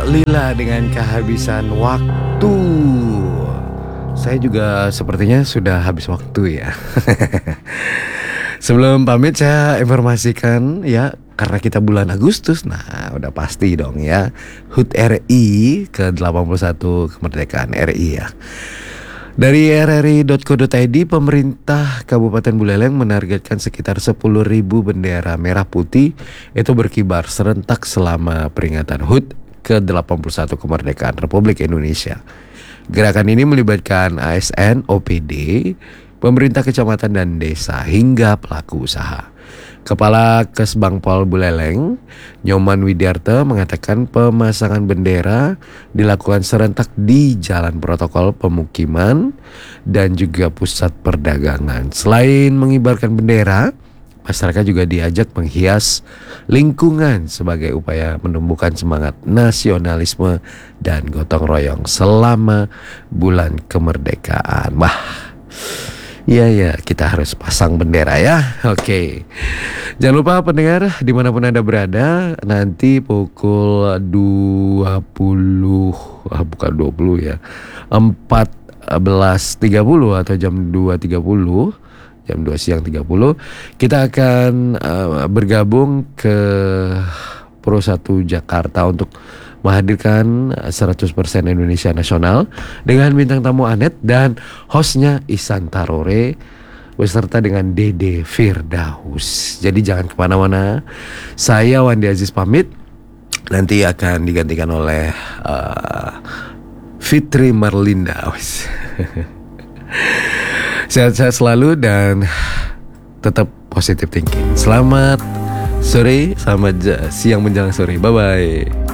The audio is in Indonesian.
lila dengan kehabisan waktu. Saya juga sepertinya sudah habis waktu ya. Sebelum pamit saya informasikan ya, karena kita bulan Agustus, nah udah pasti dong ya, HUT RI ke-81, kemerdekaan RI ya. Dari rri.co.id, pemerintah Kabupaten Buleleng menargetkan sekitar 10.000 bendera merah putih itu berkibar serentak selama peringatan HUT ke-81 kemerdekaan Republik Indonesia. Gerakan ini melibatkan ASN, OPD, pemerintah kecamatan dan desa hingga pelaku usaha. Kepala Kesbangpol Buleleng, Nyoman Widiarto, mengatakan pemasangan bendera dilakukan serentak di jalan protokol pemukiman dan juga pusat perdagangan. Selain mengibarkan bendera, masyarakat juga diajak menghias lingkungan sebagai upaya menumbuhkan semangat nasionalisme dan gotong royong selama bulan kemerdekaan. Wah, iya, kita harus pasang bendera ya. Oke. Jangan lupa pendengar, dimanapun Anda berada, nanti pukul 20, bukan 20 ya, 14.30 atau jam 2.30, jam 2 siang 30, kita akan bergabung ke Pro 1 Jakarta untuk menghadirkan 100% Indonesia Nasional dengan bintang tamu Anet dan hostnya Ihsan Tarore beserta dengan Dede Firdaus. Jadi jangan kemana-mana. Saya Wandi Aziz pamit. Nanti akan digantikan oleh Fitri Marlinda. Sehat-sehat selalu dan tetap positive thinking. Selamat sore, selamat siang menjelang sore. Bye-bye.